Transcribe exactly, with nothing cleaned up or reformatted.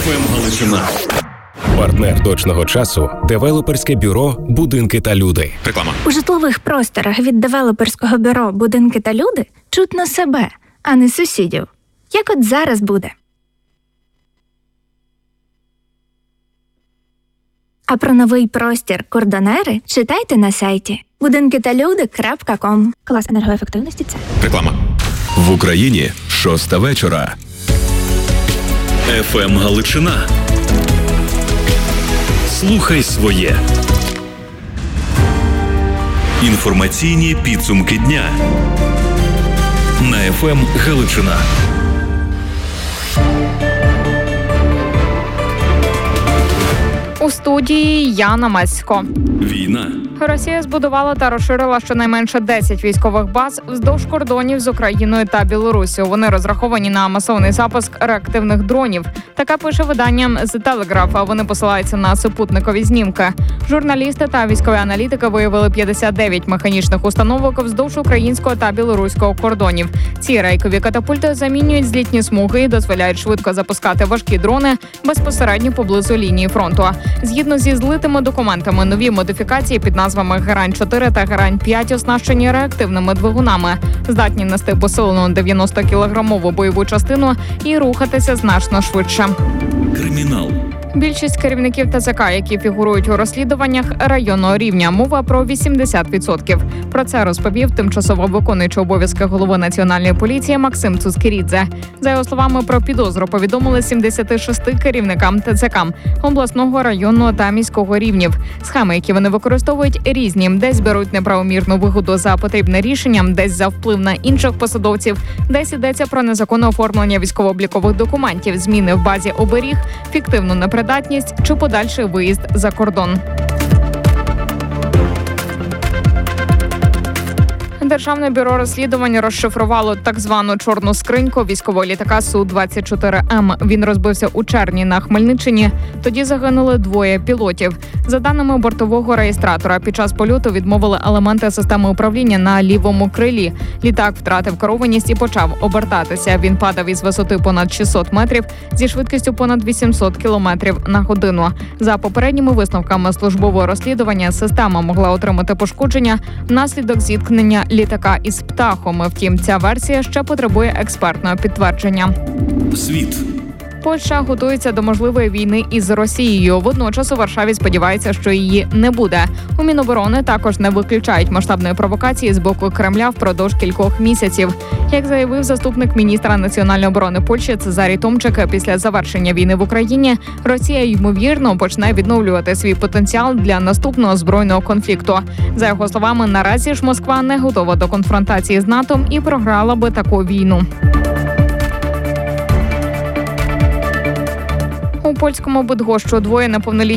еф ем Галичина. Партнер точного часу – девелоперське бюро «Будинки та люди». Реклама. У житлових просторах від девелоперського бюро «Будинки та люди» чутно себе, а не сусідів. Як от зараз буде. А про новий простір «Кордонери» читайте на сайті будинки та люди крапка ком. Клас енергоефективності – це. Реклама. В Україні шоста вечора. еф ем Галичина. Слухай своє. Інформаційні підсумки дня на еф ем Галичина. У студії Яна Мацько. Війна. Росія збудувала та розширила щонайменше десять військових баз вздовж кордонів з Україною та Білоруссю. Вони розраховані на масований запуск реактивних дронів. Таке пише видання The Telegraph, а вони посилаються на супутникові знімки. Журналісти та військові аналітики виявили п'ятдесят дев'ять механічних установок вздовж українського та білоруського кордонів. Ці рейкові катапульти замінюють злітні смуги і дозволяють швидко запускати важкі дрони безпосередньо поблизу лінії фронту. Згідно зі злитими документами, нові модифікації під назвами Герань чотири та Герань п'ять оснащені реактивними двигунами, здатні нести посилену дев'яностокілограмову бойову частину і рухатися значно швидше. Кримінал. Більшість керівників Те Це Ка, які фігурують у розслідуваннях районного рівня, мова про вісімдесят відсотків. Про це розповів тимчасово виконуючий обов'язки голови Національної поліції Максим Цускерідзе. За його словами, про підозру повідомили сімдесят шість керівникам Те Це Ка обласного, районного та міського рівнів. Схеми, які вони використовують, різні. Десь беруть неправомірну вигоду за потрібне рішення, десь за вплив на інших посадовців, десь йдеться про незаконне оформлення військово-облікових документів, зміни в базі оберіг, фіктивну непридатність чи подальший виїзд за кордон. Державне бюро розслідувань розшифрувало так звану чорну скриньку військового літака Су двадцять чотири Ем. Він розбився у червні на Хмельниччині. Тоді загинули двоє пілотів. За даними бортового реєстратора, під час польоту відмовили елементи системи управління на лівому крилі. Літак втратив керованість і почав обертатися. Він падав із висоти понад шістсот метрів зі швидкістю понад вісімсот кілометрів на годину. За попередніми висновками службового розслідування, система могла отримати пошкодження внаслідок зіткнення літака із птахом. Втім, ця версія ще потребує експертного підтвердження. Світ. Польща готується до можливої війни із Росією. Водночас у Варшаві сподівається, що її не буде. У Міноборони також не виключають масштабної провокації з боку Кремля впродовж кількох місяців. Як заявив заступник міністра національної оборони Польщі Цезарій Томчик, після завершення війни в Україні Росія, ймовірно, почне відновлювати свій потенціал для наступного збройного конфлікту. За його словами, наразі ж Москва не готова до конфронтації з НАТО і програла би таку війну. У польському Бидгощу двоє неповнолітніх